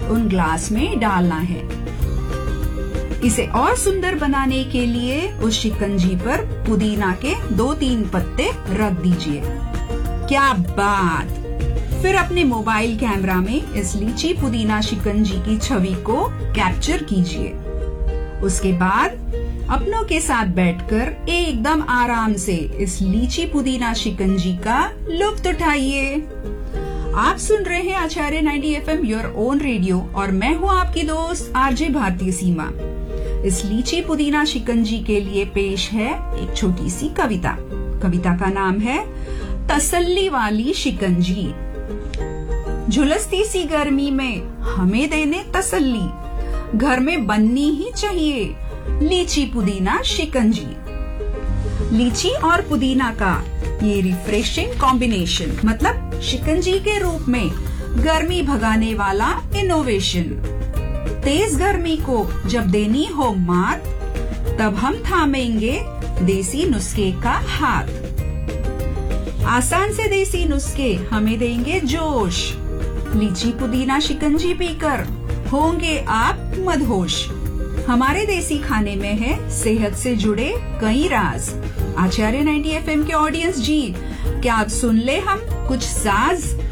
उन ग्लास में डालना है। इसे और सुंदर बनाने के लिए उस शिकंजी पर पुदीना के 2-3 पत्ते रख दीजिए। क्या बात! फिर अपने मोबाइल कैमरा में इस लीची पुदीना शिकंजी की छवि को कैप्चर कीजिए। उसके बाद अपनों के साथ बैठकर एकदम आराम से इस लीची पुदीना शिकंजी का लुत्फ उठाइए। आप सुन रहे हैं आचार्य 90 FM योर ओन रेडियो और मैं हूँ आपकी दोस्त आरजे भारती सीमा। इस लीची पुदीना शिकंजी के लिए पेश है एक छोटी सी कविता। कविता का नाम है तसल्ली वाली शिकंजी। झुलसती सी गर्मी में हमें देने तसल्ली, घर में बननी ही चाहिए लीची पुदीना शिकंजी। लीची और पुदीना का ये रिफ्रेशिंग कॉम्बिनेशन, मतलब शिकंजी के रूप में गर्मी भगाने वाला इनोवेशन। तेज गर्मी को जब देनी हो मात, तब हम थामेंगे देसी नुस्खे का हाथ। आसान से देसी नुस्खे हमें देंगे जोश, लीची पुदीना शिकंजी पीकर होंगे आप मदहोश। हमारे देसी खाने में है सेहत से जुड़े कई राज। आचार्य 90 FM के ऑडियंस जी, क्या आप सुन ले हम कुछ साज?